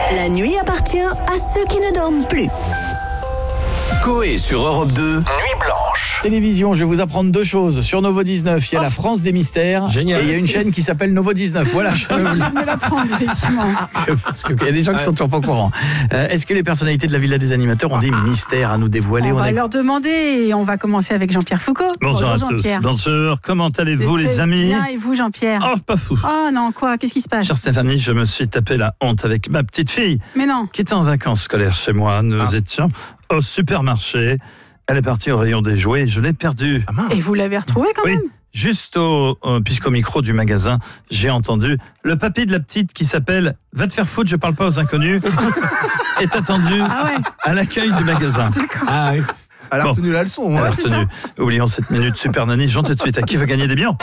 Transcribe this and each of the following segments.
La nuit appartient à ceux qui ne dorment plus. Coé sur Europe 2, Nuit Blanche. Télévision, je vais vous apprendre deux choses. Sur Novo 19, il y a la France des mystères. Génial. Et il y a une chaîne qui s'appelle Novo 19. Voilà. Je vais me l'apprendre, effectivement. Parce qu'il y a des gens qui sont toujours pas au courant. Est-ce que les personnalités de la Villa des Animateurs ont des mystères à nous dévoiler? On va leur demander et on va commencer avec Jean-Pierre Foucault. Bonjour à tous. Jean-Pierre. Bonjour, comment allez-vous Très les amis? Bien, et vous Jean-Pierre? Oh, pas fou. Oh non, quoi? Qu'est-ce qui se passe? Chère Stéphanie, je me suis tapé la honte avec ma petite fille Mais non. qui était en vacances scolaires chez moi. Nous étions au supermarché. Elle est partie au rayon des jouets et je l'ai perdue. Et vous l'avez retrouvé quand même? Juste puisqu'au micro du magasin, j'ai entendu le papy de la petite qui s'appelle « Va te faire foutre, je parle pas aux inconnus » est attendu à l'accueil du magasin. D'accord. Ah oui. Elle a retenu la leçon. Elle a c'est retenu. Oublions cette minute super nanny. Jean, tout de suite, à qui veut gagner des biens?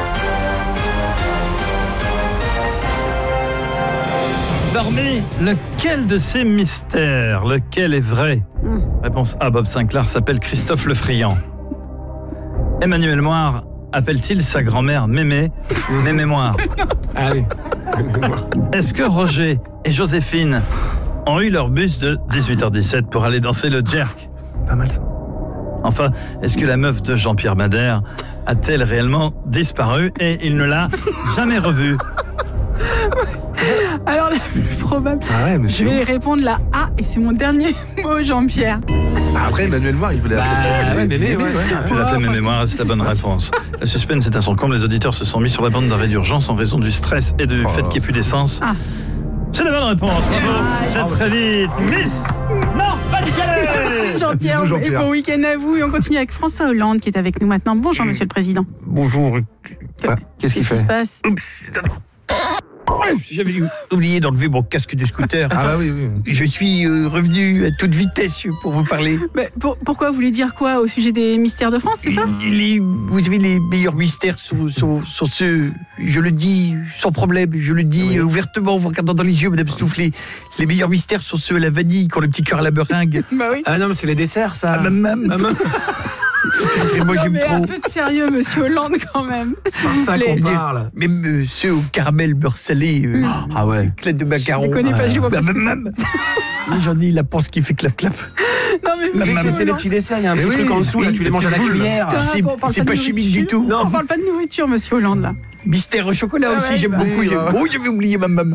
Parmi lequel de ces mystères, lequel est vrai? Réponse A, Bob Sinclair s'appelle Christophe Le Friand. Emmanuel Moire appelle-t-il sa grand-mère Mémé Mémoire? Allez. Est-ce que Roger et Joséphine ont eu leur bus de 18h17 pour aller danser le jerk? Pas mal ça. Enfin, est-ce que la meuf de Jean-Pierre Madère a-t-elle réellement disparu et il ne l'a jamais revue? Alors, la plus probable. Ah ouais, mais Je vais répondre la A et c'est mon dernier mot, Jean-Pierre. Après, Emmanuel Moire, il voulait Mémé, ouais. On peut l'appeler Mémoire, c'est la bonne réponse. Le suspense est à son comble, les auditeurs se sont mis sur la bande d'arrêt d'urgence en raison du stress et du fait qu'il n'y ait plus d'essence. Ah. C'est la bonne réponse, bravo. C'est très vite. Miss Nord-Pas-de-Calais. Jean-Pierre, Bisous, et Jean-Pierre. bon week-end à vous. Et on continue avec François Hollande qui est avec nous maintenant. Bonjour, Monsieur le Président. Bonjour. Qu'est-ce qu'il Qu'est-ce qui se fait? passe? J'avais oublié d'enlever mon casque de scooter. Ah bah oui. Je suis revenu à toute vitesse pour vous parler. Mais pourquoi vous voulez dire quoi au sujet des mystères de France, c'est ça? Vous savez, les meilleurs mystères sont ceux, je le dis sans problème, je le dis ouvertement, vous regardant dans les yeux, Madame Stoufflet. Les meilleurs mystères sont ceux à la vanille, qui ont le petit cœur à la meringue. Bah oui. Ah non, mais c'est les desserts, ça. Ah, maman. Moi, Non, j'aime mais un trop. peu de sérieux, Monsieur Hollande, quand même. C'est ça qu'on parle. Même ceux au caramel beurre salé, Ah ouais. éclate de macaron. Je les connais pas, je les vois pas. J'en ai la panse qui fait clap-clap. Non, mais Monsieur C'est les Hollande, petits desserts, il y a un Mais petit oui, truc en dessous, là, oui, tu les des manges à la petites boules. cuillère. on parle c'est de pas chimique nourriture. du tout. Non, on parle pas de nourriture, Monsieur Hollande, là. Mystère au chocolat Ah aussi, ouais, j'aime bah beaucoup. oui, Oh, j'avais oublié ma maman.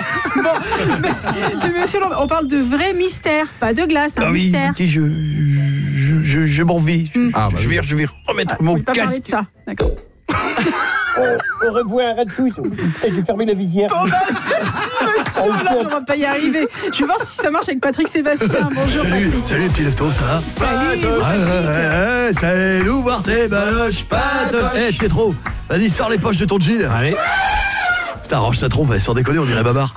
Mais Monsieur Hollande, on parle de vrais mystères, pas de glace, un Ah oui, mystère. écoutez, je m'en vais. Ah bah je vais remettre On mon ne pas parler casque. de ça, d'accord. Au revoir à tous. Putain, j'ai fermé la visière. Bon, bah, Monsieur Hollande, on va pas y arriver. Je vais voir si ça marche avec Patrick Sébastien. Bonjour, Patrick. Salut, petit lève-tôt, ça va? Salut. Salut, voir tes baloches, pattes. Pietro, vas-y, sors les poches de ton jean. Allez. Putain, range ta trompe, sans déconner, on dirait Babar.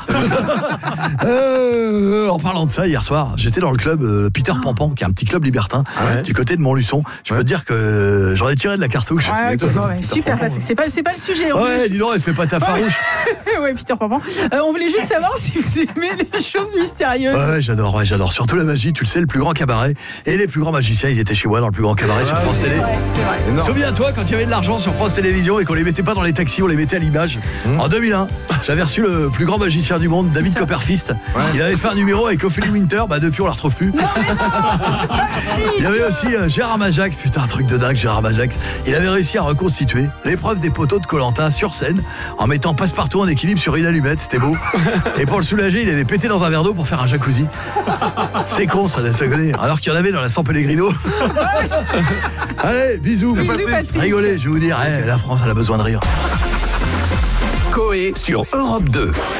En parlant de ça, hier soir, j'étais dans le club Peter Pampan, qui est un petit club libertin, du côté de Montluçon. Je peux te dire que j'en ai tiré de la cartouche. Ouais, ok, bon, ouais, super, Patrick. C'est pas le sujet. En Ouais, dis donc, elle fait pas ta farouche. plus. Ouais, Peter Pampan. On voulait juste savoir si vous aimez les choses mystérieuses. Ouais, j'adore. Surtout la magie, tu le sais, le plus grand cabaret. Et les plus grands magiciens, ils étaient chez moi dans le plus grand cabaret sur France Télé. C'est vrai. Souviens-toi quand il y avait de l'argent sur France Télévisions et qu'on les mettait pas dans les taxis, on les mettait à l'image. En 2001, j'avais reçu le plus grand magicien du monde, David Copperfist. Il avait fait un numéro avec Ophélie Winter, depuis on la retrouve plus. Il y avait aussi Gérard Majax, putain un truc de dingue Gérard Majax. Il avait réussi à reconstituer l'épreuve des poteaux de Koh-Lanta sur scène en mettant Passepartout en équilibre sur une allumette, c'était beau. Et pour le soulager, il avait pété dans un verre d'eau pour faire un jacuzzi. C'est con ça, ça connaît. Alors qu'il y en avait dans la San Pellegrino. Allez, bisous. Bisous, Patrick. Rigolez, je vais vous dire, la France elle a besoin de rire. Coé sur Europe 2.